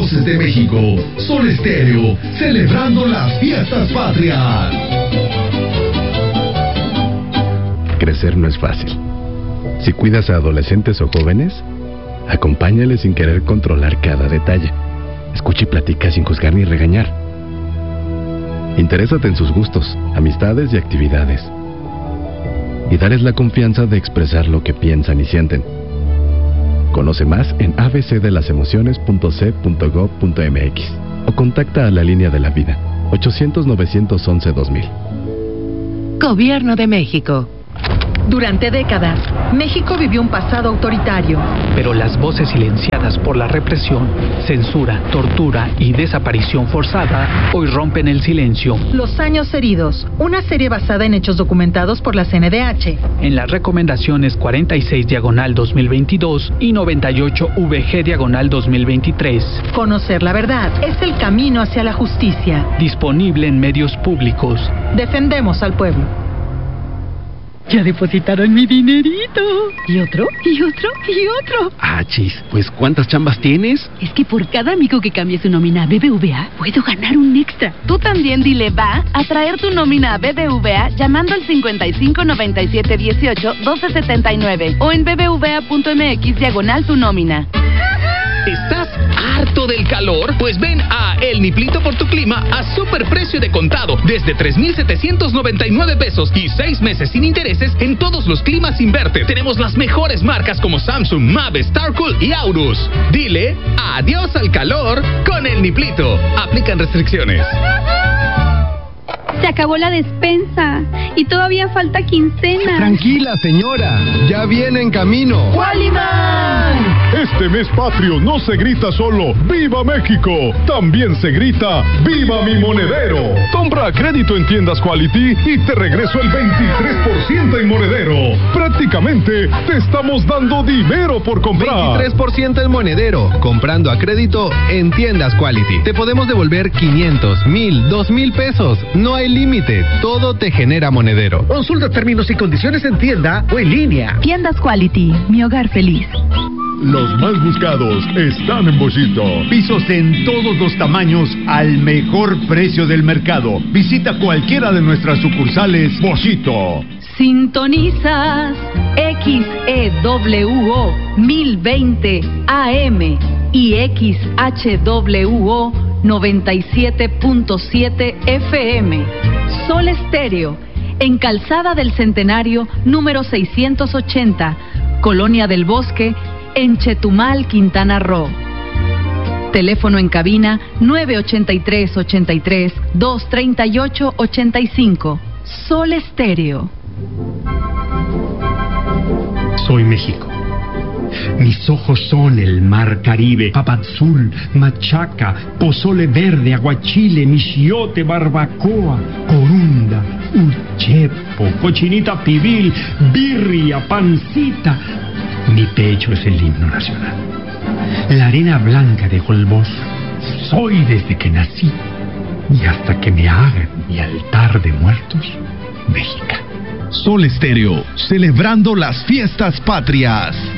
Voces de México. Sol Estéreo, celebrando las fiestas patrias. Crecer no es fácil. Si cuidas a adolescentes o jóvenes, acompáñales sin querer controlar cada detalle. Escucha y platica sin juzgar ni regañar. Interésate en sus gustos, amistades y actividades. Y darles la confianza de expresar lo que piensan y sienten. Conoce más en abcdelasemociones.c.gov.mx o contacta a la Línea de la Vida, 800-911-2000. Gobierno de México. Durante décadas, México vivió un pasado autoritario. Pero las voces silenciadas por la represión, censura, tortura y desaparición forzada hoy rompen el silencio. Los años heridos, una serie basada en hechos documentados por la CNDH. En las recomendaciones 46/2022 y 98/VG/2023. Conocer la verdad es el camino hacia la justicia. Disponible en medios públicos. Defendemos al pueblo. Ya depositaron mi dinerito. ¿Y otro? ¿Y otro? ¿Y otro? Ah, chis, pues ¿cuántas chambas tienes? Es que por cada amigo que cambie su nómina a BBVA, puedo ganar un extra. Tú también dile va a traer tu nómina a BBVA llamando al 55 97 18 12 79 o en bbva.mx/tu nómina. ¿Estás harto del calor? Pues ven a El Niplito por tu Clima a superprecio de contado desde 3,799 pesos y 6 meses sin intereses en todos los climas Inverte. Tenemos las mejores marcas como Samsung, Mave, Starcool y Aurus. Dile adiós al calor con El Niplito. Aplican restricciones. Se acabó la despensa y todavía falta quincena. Tranquila, señora, ya viene en camino. ¡Qualiman! Este mes patrio no se grita solo ¡Viva México! También se grita ¡Viva mi monedero! Compra a crédito en tiendas Quality y te regreso el 23% en monedero. Prácticamente te estamos dando dinero por comprar. 23% en monedero. Comprando a crédito en tiendas Quality. Te podemos devolver 500, 1,000, 2,000 pesos. No hay límite. Todo te genera monedero. Consulta términos y condiciones en tienda o en línea. Tiendas Quality. Mi hogar feliz. Los más buscados están en Boschito. Pisos en todos los tamaños al mejor precio del mercado. Visita cualquiera de nuestras sucursales Boschito. Sintonizas XEWO 1020 AM y XHWO 97.7 FM. Sol Estéreo, en Calzada del Centenario, número 680, Colonia del Bosque, en Chetumal, Quintana Roo. Teléfono en cabina 983-83-238-85. Sol Estéreo. Soy México. Mis ojos son el mar Caribe, papadzul, machaca, pozole verde, aguachile, michiote, barbacoa, corunda, uchepo, cochinita pibil, birria, pancita. Mi pecho es el himno nacional. La arena blanca de Holbox. Soy desde que nací y hasta que me hagan mi altar de muertos, mexicano. Sol Estéreo, celebrando las fiestas patrias.